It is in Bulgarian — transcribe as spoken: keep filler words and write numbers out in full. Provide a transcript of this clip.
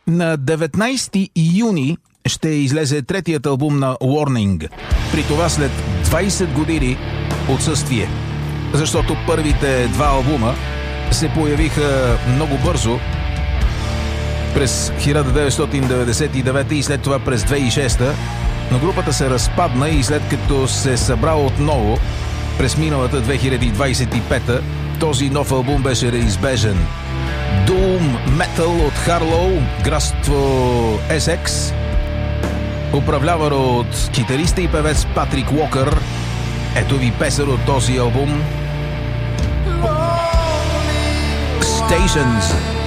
На деветнайсети юни ще излезе третият албум на Warning. При това след двайсет години отсъствие. Защото първите два албума се появиха много бързо през хиляда деветстотин деветдесет и девета и след това през две хиляди и шеста, но групата се разпадна и след като се събра отново през миналата две хиляди двайсет и пета, този нов албум беше неизбежен. Doom Metal от Харлоу, градство Есекс, управляван от китариста и певец Патрик Уокър. Ето ви песен от този албум. Stations.